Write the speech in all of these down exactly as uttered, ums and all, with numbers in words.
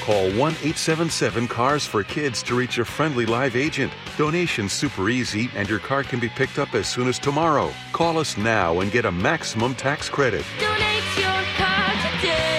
Call one eight seven seven cars for kids to reach a friendly live agent. Donation's super easy, and your car can be picked up as soon as tomorrow. Call us now and get a maximum tax credit. Donate your car today.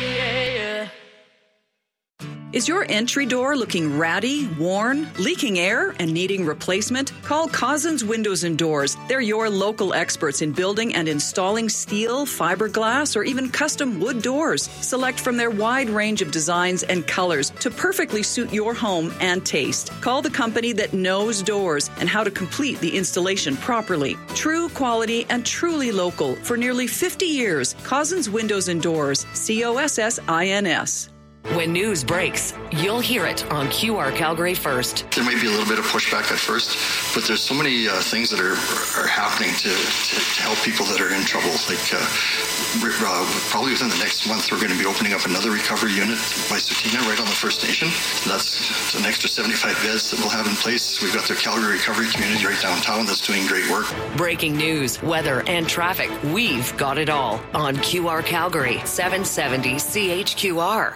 Is your entry door looking ratty, worn, leaking air, and needing replacement? Call Cozzens Windows and Doors. They're your local experts in building and installing steel, fiberglass, or even custom wood doors. Select from their wide range of designs and colors to perfectly suit your home and taste. Call the company that knows doors and how to complete the installation properly. True quality and truly local for nearly fifty years. Cozzens Windows and Doors. C O S S I N S. When news breaks, you'll hear it on Q R Calgary First. There might be a little bit of pushback at first, but there's so many uh, things that are are happening to, to, to help people that are in trouble. Like uh, uh, probably within the next month, we're going to be opening up another recovery unit by Sutina right on the First Nation. That's an extra seventy-five beds that we'll have in place. We've got the Calgary Recovery Community right downtown that's doing great work. Breaking news, weather, and traffic. We've got it all on Q R Calgary, seven seventy C H Q R.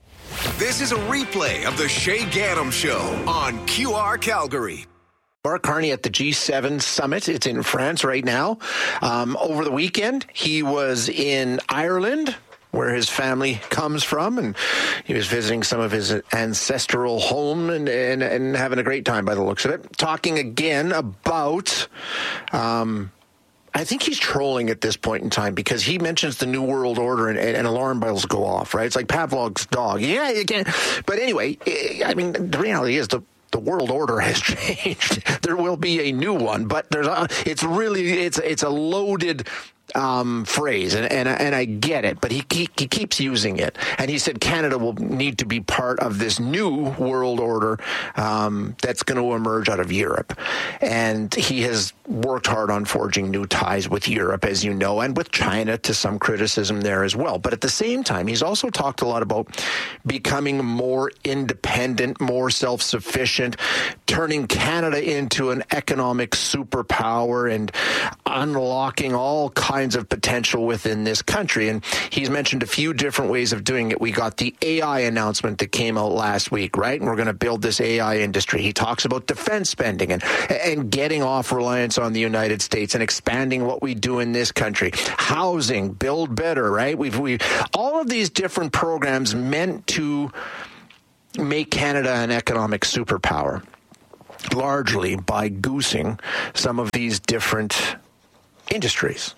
This is a replay of the Shay Gaddam Show on Q R Calgary. Mark Carney at the G seven Summit. It's in France right now. Um, over the weekend, he was in Ireland, where his family comes from, and he was visiting some of his ancestral home and, and, and having a great time by the looks of it. Talking again about... Um, I think he's trolling at this point in time because he mentions the New World Order and, and alarm bells go off, right? It's like Pavlov's dog. Yeah, you can. But anyway, I mean, the reality is the the world order has changed. There will be a new one, but there's a, it's really, it's, it's a loaded um, phrase, and, and, and I get it, but he, he he keeps using it. And he said Canada will need to be part of this new world order um, that's going to emerge out of Europe. And he has worked hard on forging new ties with Europe, as you know, and with China, to some criticism there as well. But at the same time, he's also talked a lot about becoming more independent, more self-sufficient, turning Canada into an economic superpower and unlocking all kinds of potential within this country. And he's mentioned a few different ways of doing it. We got the A I announcement that came out last week, right? And we're going to build this A I industry. He talks about defense spending and, and getting off reliance on the United States and expanding what we do in this country. Housing, build better, right? We've, we all of these different programs meant to make Canada an economic superpower, largely by goosing some of these different industries.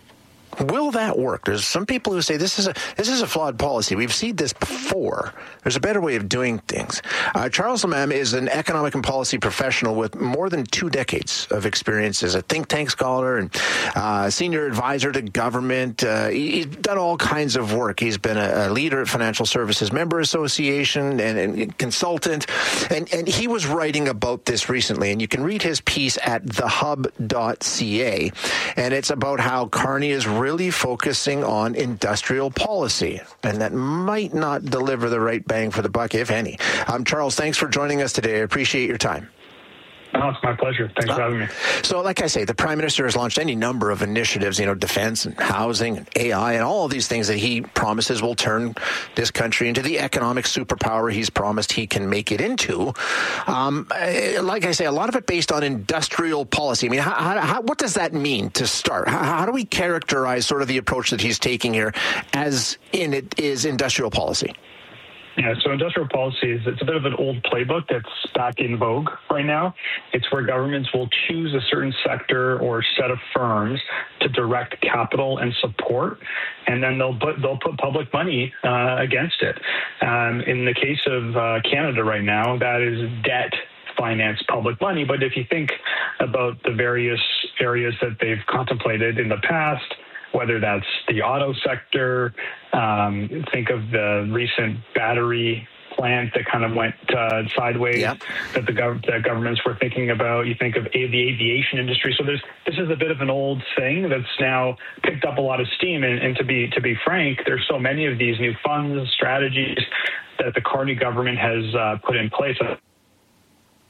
Will that work? There's some people who say this is a this is a flawed policy. We've seen this before. There's a better way of doing things. Uh, Charles Lamam is an economic and policy professional with more than two decades of experience as a think tank scholar and uh, senior advisor to government. Uh, he, he's done all kinds of work. He's been a, a leader at Financial Services Member Association and, and consultant. And, and he was writing about this recently. And you can read his piece at the hub dot c a. And it's about how Carney is really really focusing on industrial policy, and that might not deliver the right bang for the buck, if any. Um, Charles, thanks for joining us today. I appreciate your time. Oh, it's my pleasure. Thanks for having me. So, like I say, the Prime Minister has launched any number of initiatives, you know, defense and housing and A I and all of these things that he promises will turn this country into the economic superpower he's promised he can make it into. Um, like I say, a lot of it based on industrial policy. I mean, how, how, what does that mean to start? How, how do we characterize sort of the approach that he's taking here as in it is industrial policy? Yeah, so industrial policy is it's a bit of an old playbook that's back in vogue right now. It's where governments will choose a certain sector or set of firms to direct capital and support, and then they'll put they'll put public money uh, against it. Um, in the case of uh, Canada right now, that is debt finance public money. But if you think about the various areas that they've contemplated in the past, whether that's the auto sector, um, think of the recent battery plant that kind of went uh, sideways, yep. that the gov- that governments were thinking about. You think of a- the aviation industry. So there's this is a bit of an old thing that's now picked up a lot of steam. And, and to be to be frank, there's so many of these new funds, strategies that the Carney government has uh, put in place.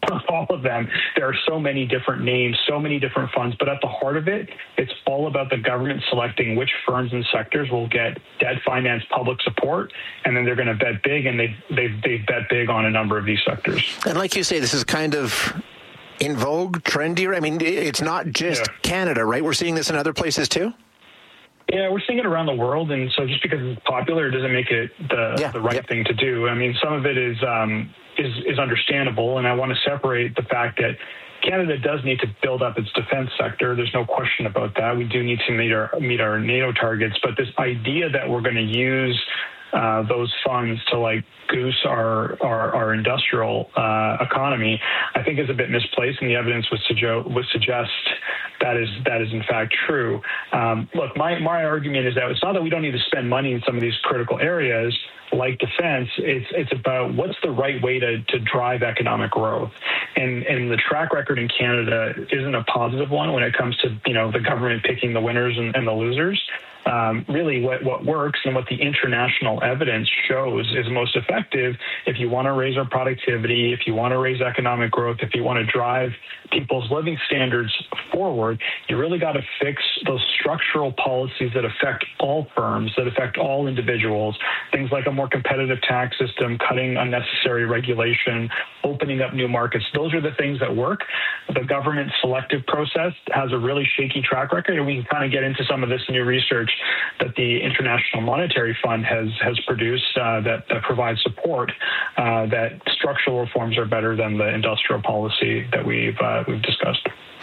of all of them. There are so many different names, so many different funds, but at the heart of it, it's all about the government selecting which firms and sectors will get debt finance public support, and then they're going to bet big, and they they they bet big on a number of these sectors. And like you say, this is kind of in vogue, trendier. I mean, it's not just yeah. Canada, right? We're seeing this in other places too? Yeah, we're seeing it around the world, and so just because it's popular doesn't make it the, yeah. the right yep. thing to do. I mean, some of it is, um, is is understandable, and I want to separate the fact that Canada does need to build up its defense sector. There's no question about that. We do need to meet our meet our NATO targets, but this idea that we're going to use Uh, those funds to like goose our our, our industrial uh, economy, I think is a bit misplaced, and the evidence would suggest would suggest that is that is in fact true. Um, look, my my argument is that it's not that we don't need to spend money in some of these critical areas like defense. It's it's about what's the right way to to drive economic growth, and and the track record in Canada isn't a positive one when it comes to you know the government picking the winners and, and the losers. Um, really what, what works and what the international evidence shows is most effective if you want to raise our productivity, if you want to raise economic growth, if you want to drive people's living standards forward, you really got to fix those structural policies that affect all firms, that affect all individuals, things like a more competitive tax system, cutting unnecessary regulation, opening up new markets. Those are the things that work. The government selective process has a really shaky track record, and we can kind of get into some of this new research that the International Monetary Fund has has produced uh, that, that provides support uh, that structural reforms are better than the industrial policy that we've uh, we've discussed.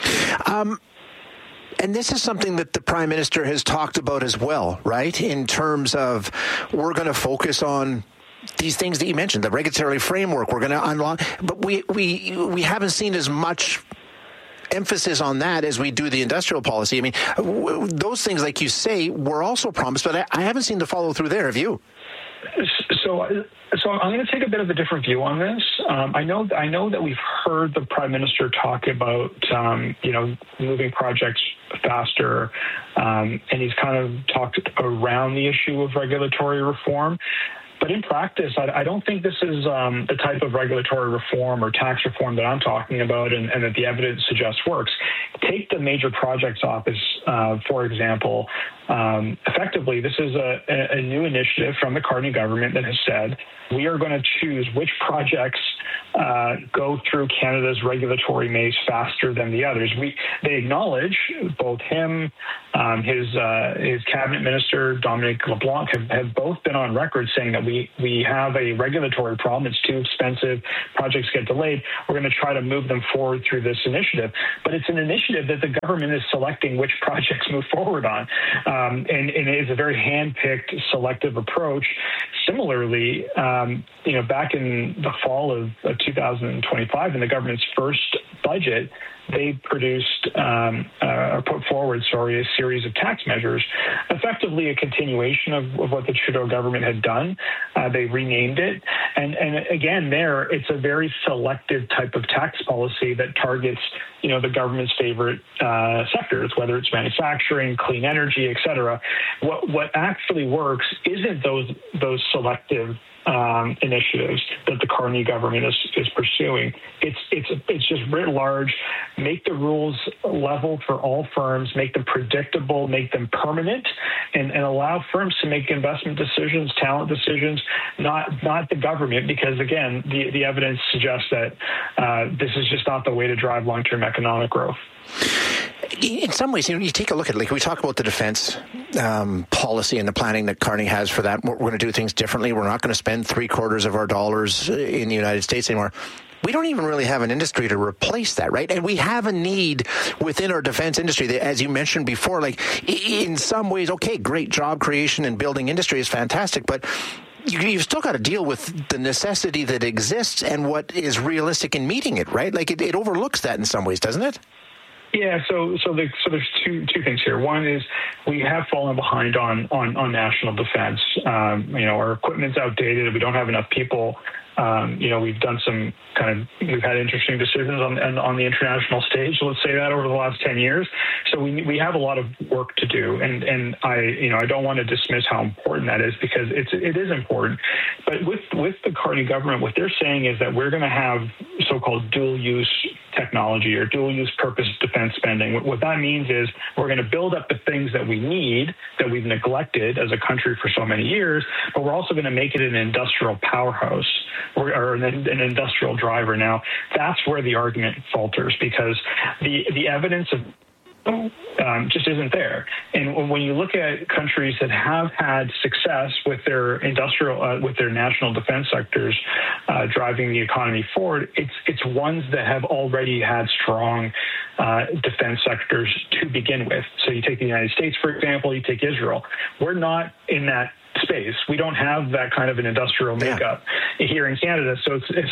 Um, and this is something that the Prime Minister has talked about as well, right? In terms of we're going to focus on these things that you mentioned, the regulatory framework. We're going to unlock, but we we we haven't seen as much emphasis on that as we do the industrial policy. I mean, w- those things, like you say, were also promised, but I, I haven't seen the follow through there. Have you? So, so I'm going to take a bit of a different view on this. Um, I know, I know that we've heard the Prime Minister talk about, um, you know, moving projects faster, um, and he's kind of talked around the issue of regulatory reform. But in practice, I, I don't think this is um, the type of regulatory reform or tax reform that I'm talking about and, and that the evidence suggests works. Take the Major Projects Office, uh, for example. Um, effectively, this is a, a new initiative from the Carney government that has said, we are going to choose which projects uh, go through Canada's regulatory maze faster than the others. We they acknowledge, both him, um, his uh, his cabinet minister Dominic LeBlanc have, have both been on record saying that we we have a regulatory problem. It's too expensive. Projects get delayed. We're going to try to move them forward through this initiative. But it's an initiative that the government is selecting which projects move forward on, um, and, and it is a very hand-picked, selective approach. Similarly, um, you know, back in the fall of, of two thousand twenty-five, in the government's first budget, they produced um, uh, or put forward, sorry, a series of tax measures, effectively a continuation of, of what the Trudeau government had done. Uh, they renamed it, and and again, there it's a very selective type of tax policy that targets, you know, the government's favorite uh, sectors, whether it's manufacturing, clean energy, et cetera. What what actually works isn't those those selective Um, initiatives that the Carney government is, is pursuing. It's it's it's just writ large. Make the rules level for all firms, make them predictable, make them permanent, and, and allow firms to make investment decisions, talent decisions, not not the government, because again, the, the evidence suggests that uh, this is just not the way to drive long-term economic growth. In some ways, you know, you take a look at it, like we talk about the defense um, policy and the planning that Carney has for that. We're going to do things differently. We're not going to spend three quarters of our dollars in the United States anymore. We don't even really have an industry to replace that, right? And we have a need within our defense industry that, as you mentioned before, like in some ways, okay, great job creation and building industry is fantastic, but you, you've still got to deal with the necessity that exists and what is realistic in meeting it, right? Like it, it overlooks that in some ways, doesn't it? Yeah, so so, the, so there's two two things here. One is we have fallen behind on on, on national defense. Um, you know, our equipment's outdated. We don't have enough people. Um, you know, we've done some kind of we've had interesting decisions on on the international stage. Let's say that over the last ten years. So we we have a lot of work to do, and and I you know I don't want to dismiss how important that is, because it's it is important. But with, with the Carney government, what they're saying is that we're going to have so-called dual-use technology or dual-use purpose defense spending. What, what that means is we're going to build up the things that we need, that we've neglected as a country for so many years, but we're also going to make it an industrial powerhouse or, or an, an industrial driver. Now, that's where the argument falters, because the, the evidence of Um, just isn't there. And when you look at countries that have had success with their industrial, uh, with their national defense sectors uh, driving the economy forward, it's it's ones that have already had strong uh, defense sectors to begin with. So you take the United States, for example, you take Israel. We're not in that space. We don't have that kind of an industrial makeup yeah. here in Canada. So it's, it's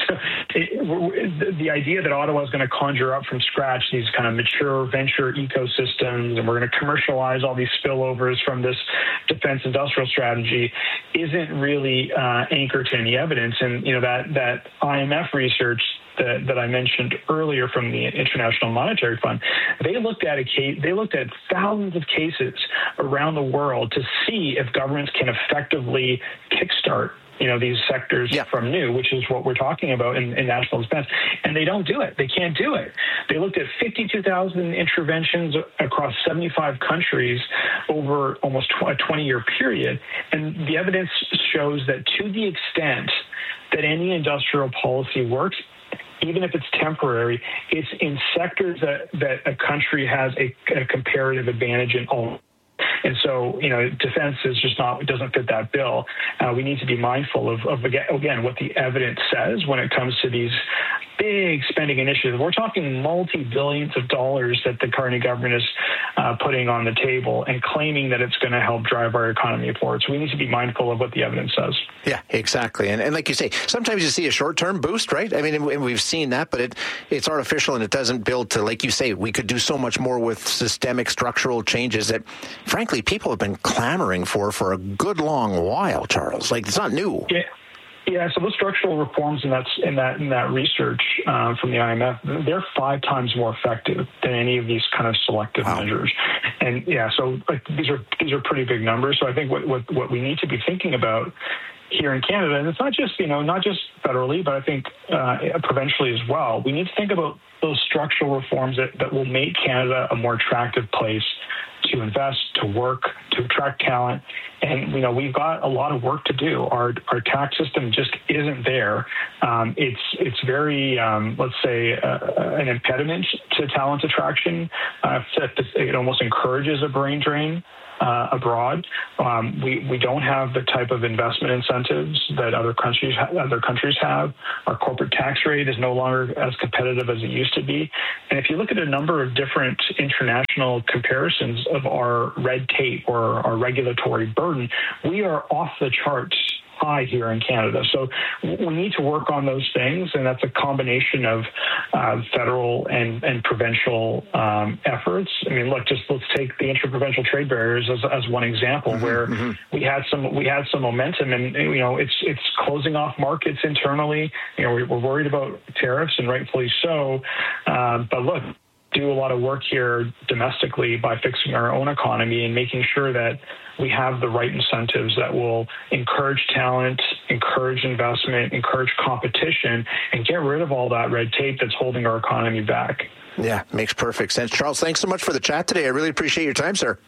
it, the idea that Ottawa is going to conjure up from scratch these kind of mature venture ecosystems, and we're going to commercialize all these spillovers from this defense industrial strategy isn't really uh, anchored to any evidence. And, you know, that, that I M F research that, that I mentioned earlier from the International Monetary Fund, they looked at a case, they looked at thousands of cases around the world to see if governments can effectively kickstart, you know, these sectors yeah. from new, which is what we're talking about in, in national defense. And they don't do it. They can't do it. They looked at fifty-two thousand interventions across seventy-five countries over almost a twenty-year period. And the evidence shows that to the extent that any industrial policy works, even if it's temporary, it's in sectors that, that a country has a, a comparative advantage in all. And so, you know, defense is just not, it doesn't fit that bill. Uh, we need to be mindful of, of, again, what the evidence says when it comes to these big spending initiatives. We're talking multi-billions of dollars that the Carney government is uh, putting on the table and claiming that it's going to help drive our economy forward. So we need to be mindful of what the evidence says. Yeah, exactly. And, and like you say, sometimes you see a short-term boost, right? I mean, and we've seen that, but it it's artificial and it doesn't build to, like you say, we could do so much more with systemic structural changes that, frankly, people have been clamoring for for a good long while, Charles. Like, it's not new. Yeah. Yeah, so those structural reforms in that in that in that research uh, from the I M F, they're five times more effective than any of these kind of selective wow. measures. And yeah, so like, these are these are pretty big numbers. So I think what, what what we need to be thinking about here in Canada, and it's not just you know not just federally, but I think uh, provincially as well. We need to think about those structural reforms that, that will make Canada a more attractive place to invest, to work, to attract talent. And, you know, we've got a lot of work to do. Our our tax system just isn't there. Um, it's it's very, um, let's say, uh, an impediment to talent attraction. Uh, it almost encourages a brain drain. Uh, abroad, um, we we don't have the type of investment incentives that other countries ha- other countries have. Our corporate tax rate is no longer as competitive as it used to be. And if you look at a number of different international comparisons of our red tape or our regulatory burden, we are off the charts high here in Canada. So we need to work on those things, and that's a combination of uh, federal and, and provincial um, efforts. I mean, look, just let's take the interprovincial trade barriers as, as one example, mm-hmm, where mm-hmm. we had some we had some momentum, and you know, it's it's closing off markets internally. You know, we're, we're worried about tariffs, and rightfully so. Uh, but look, do a lot of work here domestically by fixing our own economy and making sure that we have the right incentives that will encourage talent, encourage investment, encourage competition, and get rid of all that red tape that's holding our economy back. Yeah, makes perfect sense. Charles, thanks so much for the chat today. I really appreciate your time, sir.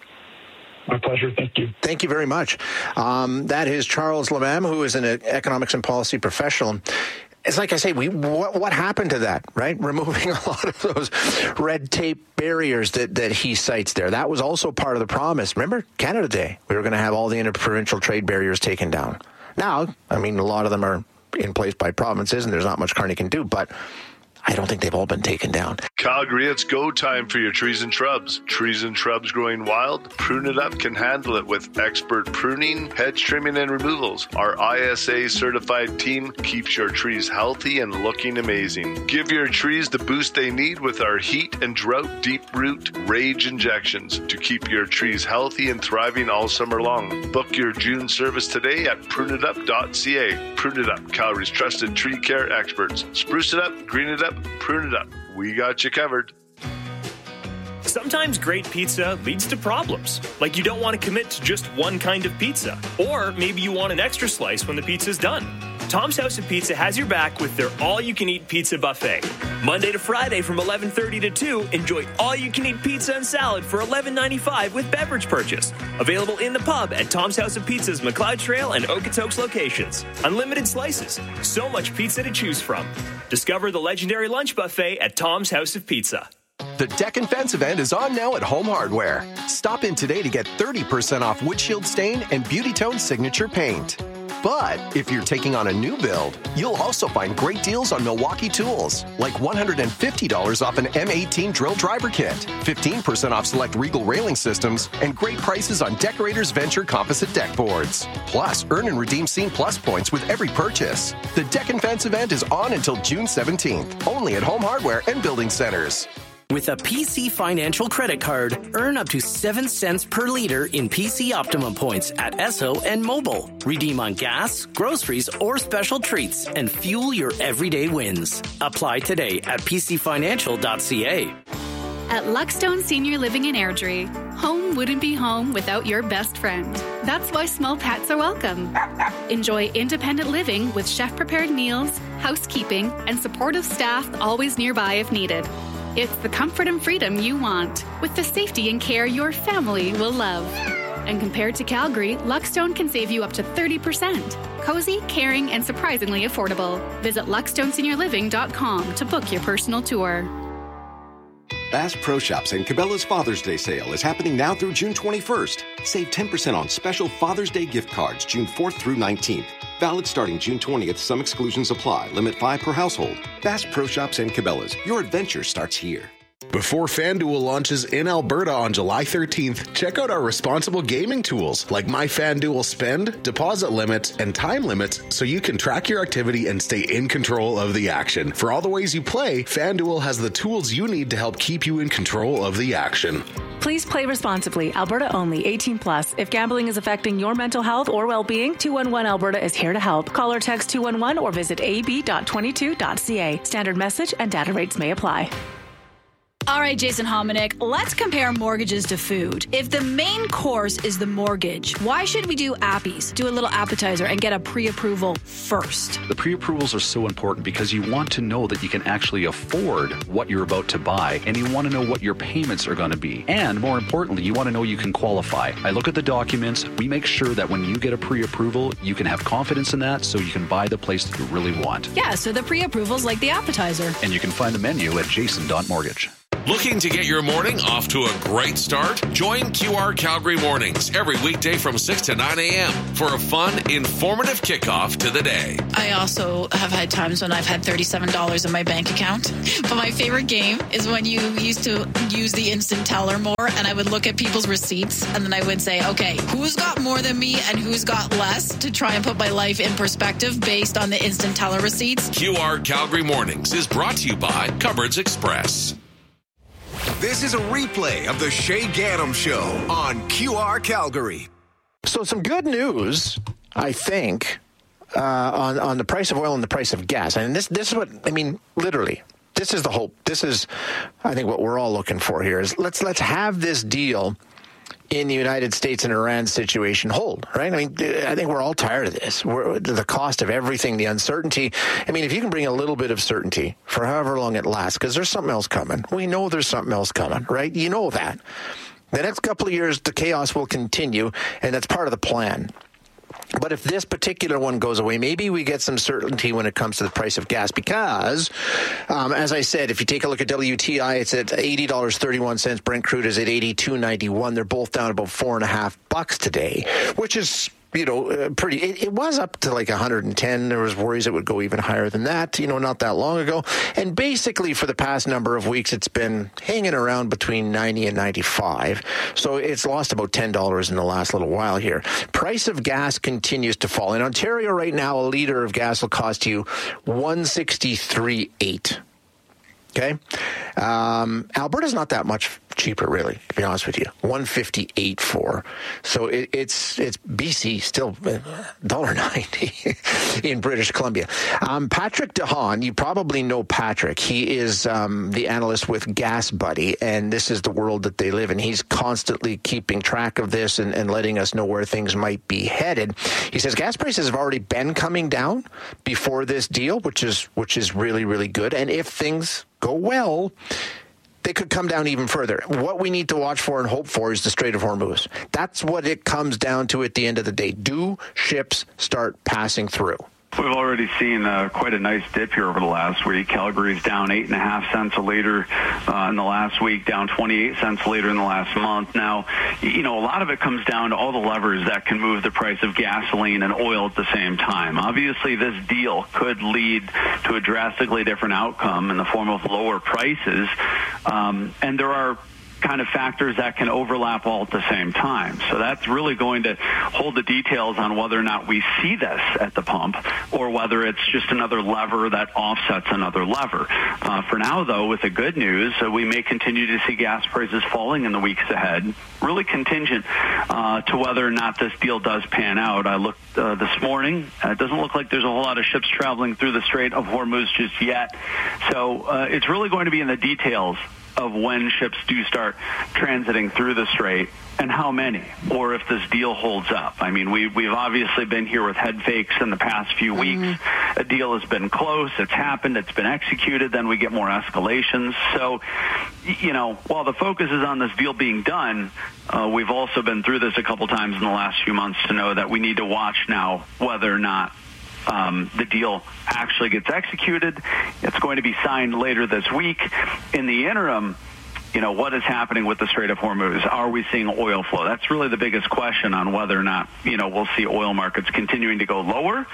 My pleasure. Thank you. Thank you very much. Um, that is Charles Lemam, who is an economics and policy professional. It's like I say, we what, what happened to that, right? Removing a lot of those red tape barriers that, that he cites there. That was also part of the promise. Remember, Canada Day, we were going to have all the interprovincial trade barriers taken down. Now, I mean, a lot of them are in place by provinces, and there's not much Carney can do, but I don't think they've all been taken down. Calgary, it's go time for your trees and shrubs. Trees and shrubs growing wild? Prune It Up can handle it with expert pruning, hedge trimming, and removals. Our I S A certified team keeps your trees healthy and looking amazing. Give your trees the boost they need with our heat and drought deep root rage injections to keep your trees healthy and thriving all summer long. Book your June service today at prune it up dot c a. Prune It Up, Calgary's trusted tree care experts. Spruce it up, green it up, prune it up. We got you covered. Sometimes great pizza leads to problems, like you don't want to commit to just one kind of pizza, or maybe you want an extra slice when the pizza's done. Tom's House of Pizza has your back with their all-you-can-eat pizza buffet. Monday to Friday from eleven thirty to two, enjoy all-you-can-eat pizza and salad for eleven ninety-five with beverage purchase. Available in the pub at Tom's House of Pizza's McLeod Trail and Okotoks locations. Unlimited slices. So much pizza to choose from. Discover the legendary lunch buffet at Tom's House of Pizza. The Deck and Fence event is on now at Home Hardware. Stop in today to get thirty percent off windshield stain and Beauty Tone signature paint. But if you're taking on a new build, you'll also find great deals on Milwaukee tools, like one hundred fifty dollars off an M eighteen drill driver kit, fifteen percent off select Regal railing systems, and great prices on Decorators Venture composite deck boards. Plus, earn and redeem Scene Plus points with every purchase. The Deck and Fence event is on until June seventeenth, only at Home Hardware and Building Centers. With a P C Financial credit card, earn up to seven cents per liter in P C Optimum points at Esso and Mobile. Redeem on gas, groceries, or special treats and fuel your everyday wins. Apply today at p c financial dot c a. At Luckstone Senior Living in Airdrie, home wouldn't be home without your best friend. That's why small pets are welcome. Enjoy independent living with chef-prepared meals, housekeeping, and supportive staff always nearby if needed. It's the comfort and freedom you want, with the safety and care your family will love. And compared to Calgary, Luckstone can save you up to thirty percent. Cozy, caring, and surprisingly affordable. Visit luckstone senior living dot com to book your personal tour. Bass Pro Shops and Cabela's Father's Day sale is happening now through June twenty-first. Save ten percent on special Father's Day gift cards June fourth through nineteenth. Valid starting June twentieth. Some exclusions apply. Limit five per household. Bass Pro Shops and Cabela's. Your adventure starts here. Before FanDuel launches in Alberta on July thirteenth, check out our responsible gaming tools like My FanDuel Spend, deposit limits, and time limits so you can track your activity and stay in control of the action. For all the ways you play, FanDuel has the tools you need to help keep you in control of the action. Please play responsibly. Alberta only. eighteen plus. If gambling is affecting your mental health or well-being, two one one Alberta is here to help. Call or text two one one or visit a b dot twenty-two dot c a. Standard message and data rates may apply. All right, Jason Hominick, let's compare mortgages to food. If the main course is the mortgage, why should we do appies, do a little appetizer, and get a pre-approval first? The pre-approvals are so important because you want to know that you can actually afford what you're about to buy, and you want to know what your payments are going to be. And more importantly, you want to know you can qualify. I look at the documents. We make sure that when you get a pre-approval, you can have confidence in that so you can buy the place that you really want. Yeah, so the pre-approval's like the appetizer. And you can find the menu at jason dot mortgage. Looking to get your morning off to a great start? Join Q R Calgary Mornings every weekday from six to nine a.m. for a fun, informative kickoff to the day. I also have had times when I've had thirty-seven dollars in my bank account. But my favorite game is when you used to use the instant teller more, and I would look at people's receipts, and then I would say, okay, who's got more than me and who's got less, to try and put my life in perspective based on the instant teller receipts. Q R Calgary Mornings is brought to you by Cupboards Express. This is a replay of the Shay Gaddam Show on Q R Calgary. So some good news, I think, uh, on on the price of oil and the price of gas. And this this is what I mean. Literally, this is the hope. This is, I think, what we're all looking for here is let's let's have this deal in the United States and Iran situation hold, right? I mean, I think we're all tired of this. We're, the cost of everything, the uncertainty. I mean, if you can bring a little bit of certainty for however long it lasts, because there's something else coming. We know there's something else coming, right? You know that. The next couple of years, the chaos will continue, and that's part of the plan. But if this particular one goes away, maybe we get some certainty when it comes to the price of gas because, um, as I said, if you take a look at W T I, it's at eighty dollars and thirty-one cents. Brent crude is at eighty-two ninety-one. They're both down about four and a half bucks today, which is, you know, uh, pretty. It, it was up to like one hundred ten. There was worries it would go even higher than that, you know, not that long ago. And basically for the past number of weeks, it's been hanging around between ninety and ninety-five. So it's lost about ten dollars in the last little while here. Price of gas continues to fall. In Ontario right now, a liter of gas will cost you one sixty-three eight. Okay. Um, Alberta's not that much cheaper, really, to be honest with you. one fifty-eight four. So it, it's it's B C still one dollar ninety. in British Columbia. Um, Patrick DeHaan, you probably know Patrick. He is um, the analyst with Gas Buddy, and this is the world that they live in. He's constantly keeping track of this and, and letting us know where things might be headed. He says gas prices have already been coming down before this deal, which is which is really, really good. And if things go well, they could come down even further. What we need to watch for and hope for is the Strait of Hormuz. That's what it comes down to at the end of the day. Do ships start passing through? We've already seen uh, quite a nice dip here over the last week. Calgary's down eight and a half cents a liter uh, in the last week, down twenty-eight cents a liter in the last month. Now, you know, a lot of it comes down to all the levers that can move the price of gasoline and oil at the same time. Obviously, this deal could lead to a drastically different outcome in the form of lower prices, um, and there are kind of factors that can overlap all at the same time. So that's really going to hold the details on whether or not we see this at the pump or whether it's just another lever that offsets another lever. Uh, for now, though, with the good news, uh, we may continue to see gas prices falling in the weeks ahead, really contingent uh, to whether or not this deal does pan out. I looked uh, this morning. Uh, it doesn't look like there's a whole lot of ships traveling through the Strait of Hormuz just yet. So uh, it's really going to be in the details of when ships do start transiting through the strait and how many, or if this deal holds up. I mean, we, we've obviously been here with head fakes in the past few weeks. Mm-hmm. A deal has been close, it's happened, it's been executed, then we get more escalations. So, you know, while the focus is on this deal being done, uh, we've also been through this a couple times in the last few months to know that we need to watch now whether or not Um, the deal actually gets executed. It's going to be signed later this week. In the interim, you know, what is happening with the Strait of Hormuz? Are we seeing oil flow? That's really the biggest question on whether or not, you know, we'll see oil markets continuing to go lower,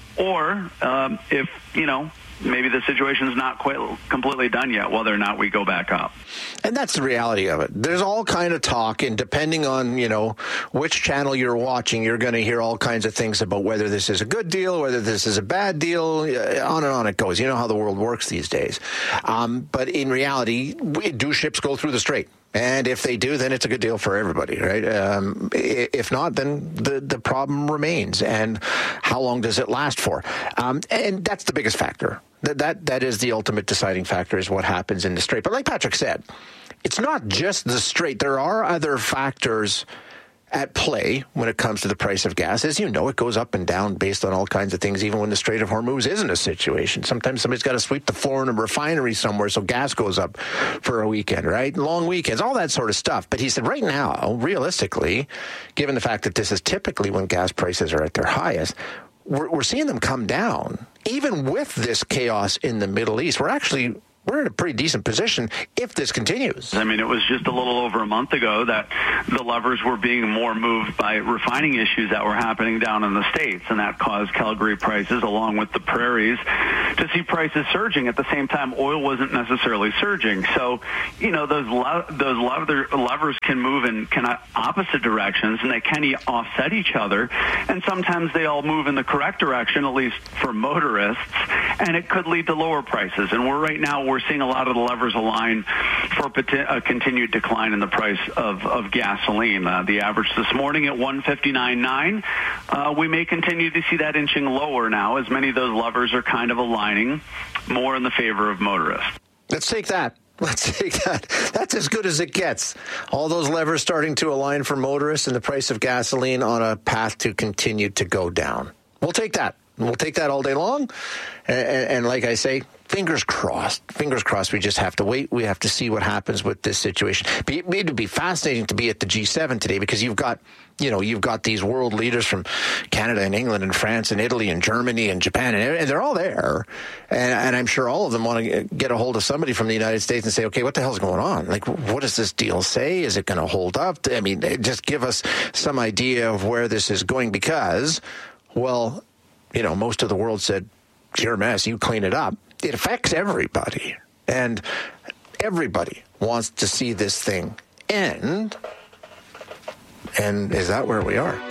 or um, if, you know, maybe the situation's not quite completely done yet, whether or not we go back up. And that's the reality of it. There's all kind of talk, and depending on, you know, which channel you're watching, you're going to hear all kinds of things about whether this is a good deal, whether this is a bad deal, on and on it goes. You know how the world works these days. Um, but in reality, do ships go through the strait? And if they do, then it's a good deal for everybody, right? Um, if not, then the, the problem remains. And how long does it last for? Um, and that's the biggest factor. That, that that is the ultimate deciding factor, is what happens in the strait. But like Patrick said, it's not just the strait. There are other factors at play when it comes to the price of gas. As you know, it goes up and down based on all kinds of things, even when the Strait of Hormuz isn't a situation. Sometimes somebody's got to sweep the floor in a refinery somewhere, so gas goes up for a weekend, right? Long weekends, all that sort of stuff. But he said right now, realistically, given the fact that this is typically when gas prices are at their highest, we're, we're seeing them come down. Even with this chaos in the Middle East, we're actually we're in a pretty decent position if this continues. I mean, it was just a little over a month ago that the levers were being more moved by refining issues that were happening down in the States, and that caused Calgary prices, along with the prairies, to see prices surging. At the same time, oil wasn't necessarily surging. So, you know, those le- those lever- levers can move in kind of opposite directions, and they can offset each other, and sometimes they all move in the correct direction, at least for motorists, and it could lead to lower prices. And we're right now, we're seeing a lot of the levers align for a continued decline in the price of, of gasoline. Uh, the average this morning at one fifty-nine point nine. Uh, we may continue to see that inching lower now, as many of those levers are kind of aligning more in the favor of motorists. Let's take that. Let's take that. That's as good as it gets. All those levers starting to align for motorists, and the price of gasoline on a path to continue to go down. We'll take that. We'll take that all day long. And, and, and like I say, fingers crossed. Fingers crossed. We just have to wait. We have to see what happens with this situation. It would be fascinating to be at the G seven today, because you've got, you know, you've got these world leaders from Canada and England and France and Italy and Germany and Japan, and they're all there. And, and I'm sure all of them want to get a hold of somebody from the United States and say, okay, what the hell's going on? Like, what does this deal say? Is it going to hold up? I mean, just give us some idea of where this is going, because, well, you know, most of the world said, it's your mess, you clean it up. It affects everybody, and everybody wants to see this thing end. And is that where we are?